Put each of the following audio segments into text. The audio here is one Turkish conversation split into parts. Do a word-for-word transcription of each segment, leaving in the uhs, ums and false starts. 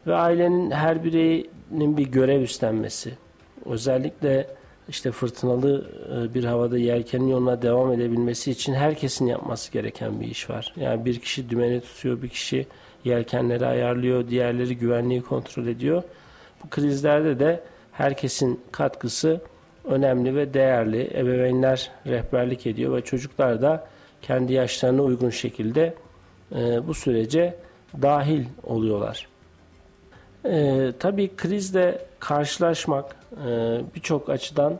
Ve ailenin her bireyinin bir görev üstlenmesi. Özellikle işte fırtınalı bir havada yelkenin yoluna devam edebilmesi için herkesin yapması gereken bir iş var. Yani bir kişi dümeni tutuyor, bir kişi yelkenleri ayarlıyor, diğerleri güvenliği kontrol ediyor. Bu krizlerde de herkesin katkısı önemli ve değerli. Ebeveynler rehberlik ediyor ve çocuklar da kendi yaşlarına uygun şekilde bu sürece dahil oluyorlar. Ee, tabii krizle karşılaşmak e, birçok açıdan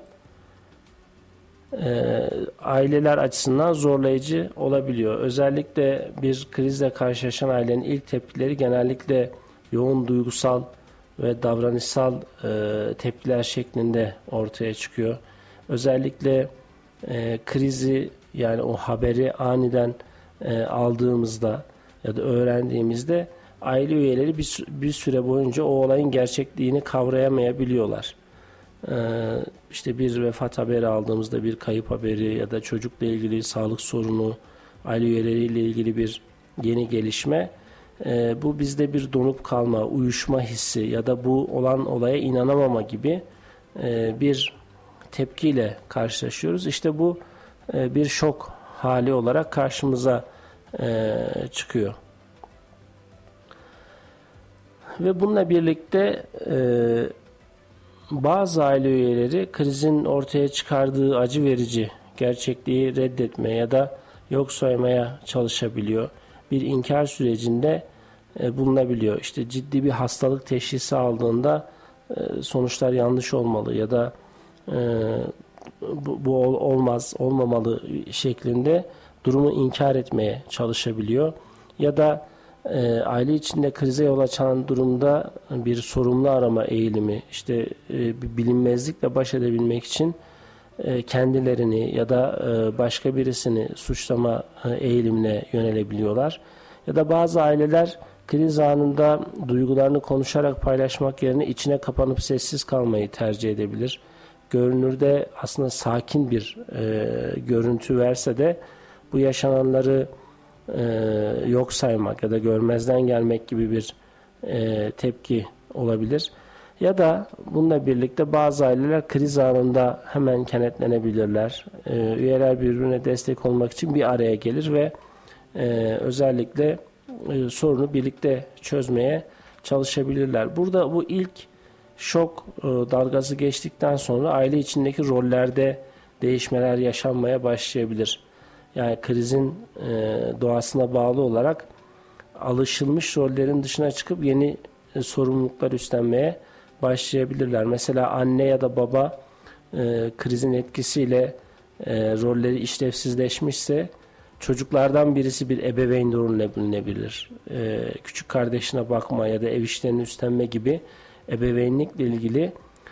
e, aileler açısından zorlayıcı olabiliyor. Özellikle bir krizle karşılaşan ailenin ilk tepkileri genellikle yoğun duygusal ve davranışsal e, tepkiler şeklinde ortaya çıkıyor. Özellikle e, krizi, yani o haberi aniden e, aldığımızda ya da öğrendiğimizde aile üyeleri bir, bir süre boyunca o olayın gerçekliğini kavrayamayabiliyorlar. Ee, işte bir vefat haberi aldığımızda, bir kayıp haberi ya da çocukla ilgili sağlık sorunu, aile üyeleriyle ilgili bir yeni gelişme, e, bu bizde bir donup kalma, uyuşma hissi ya da bu olan olaya inanamama gibi e, bir tepkiyle karşılaşıyoruz. İşte bu e, bir şok hali olarak karşımıza e, çıkıyor. Ve bununla birlikte e, bazı aile üyeleri krizin ortaya çıkardığı acı verici gerçekliği reddetmeye ya da yok saymaya çalışabiliyor. Bir inkar sürecinde e, bulunabiliyor. İşte ciddi bir hastalık teşhisi aldığında e, sonuçlar yanlış olmalı ya da e, bu, bu ol, olmaz, olmamalı şeklinde durumu inkar etmeye çalışabiliyor. Ya da E, aile içinde krize yol açan durumda bir sorumlu arama eğilimi, işte e, bir bilinmezlikle baş edebilmek için e, kendilerini ya da e, başka birisini suçlama e, eğilimine yönelebiliyorlar. Ya da bazı aileler kriz anında duygularını konuşarak paylaşmak yerine içine kapanıp sessiz kalmayı tercih edebilir. Görünürde aslında sakin bir e, görüntü verse de bu yaşananları Ee, yok saymak ya da görmezden gelmek gibi bir e, tepki olabilir. Ya da bununla birlikte bazı aileler kriz anında hemen kenetlenebilirler. Ee, üyeler birbirine destek olmak için bir araya gelir ve e, özellikle e, sorunu birlikte çözmeye çalışabilirler. Burada bu ilk şok e, dalgası geçtikten sonra aile içindeki rollerde değişmeler yaşanmaya başlayabilir. Yani krizin e, doğasına bağlı olarak alışılmış rollerin dışına çıkıp yeni e, sorumluluklar üstlenmeye başlayabilirler. Mesela anne ya da baba e, krizin etkisiyle e, rolleri işlevsizleşmişse çocuklardan birisi bir ebeveyn rolüne bürünebilir. E, küçük kardeşine bakma ya da ev işlerini üstlenme gibi ebeveynlikle ilgili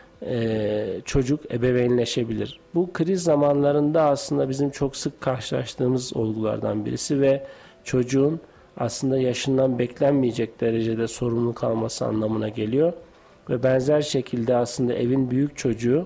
Ee, çocuk ebeveynleşebilir. Bu kriz zamanlarında aslında bizim çok sık karşılaştığımız olgulardan birisi ve çocuğun aslında yaşından beklenmeyecek derecede sorumluluk alması anlamına geliyor. Ve benzer şekilde aslında evin büyük çocuğu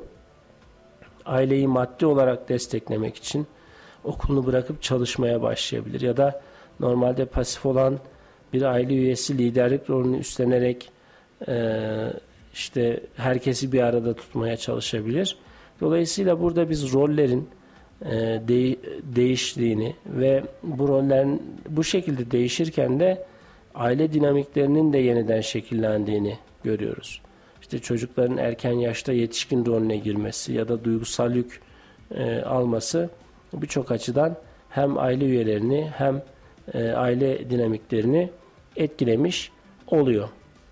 aileyi maddi olarak desteklemek için okulunu bırakıp çalışmaya başlayabilir. Ya da normalde pasif olan bir aile üyesi liderlik rolünü üstlenerek eee İşte herkesi bir arada tutmaya çalışabilir. Dolayısıyla burada biz rollerin e, de, değiştiğini ve bu rollerin bu şekilde değişirken de aile dinamiklerinin de yeniden şekillendiğini görüyoruz. İşte çocukların erken yaşta yetişkin rolüne girmesi ya da duygusal yük e, alması birçok açıdan hem aile üyelerini hem e, aile dinamiklerini etkilemiş oluyor.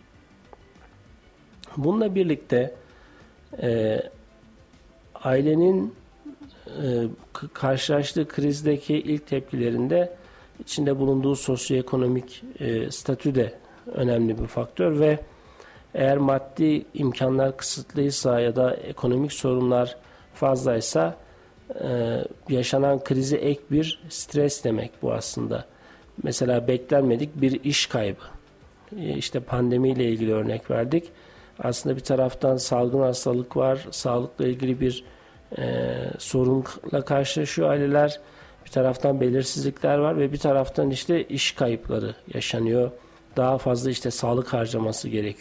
Bununla birlikte e, ailenin e, karşılaştığı krizdeki ilk tepkilerinde içinde bulunduğu sosyoekonomik e, statü de önemli bir faktör ve eğer maddi imkanlar kısıtlıysa ya da ekonomik sorunlar fazlaysa e, yaşanan krize ek bir stres demek bu aslında. Mesela beklenmedik bir iş kaybı. E, işte pandemiyle ilgili örnek verdik. Aslında bir taraftan salgın hastalık var, sağlıkla ilgili bir e, sorunla karşılaşıyor aileler. Bir taraftan belirsizlikler var ve bir taraftan işte iş kayıpları yaşanıyor. Daha fazla işte sağlık harcaması gerekiyor.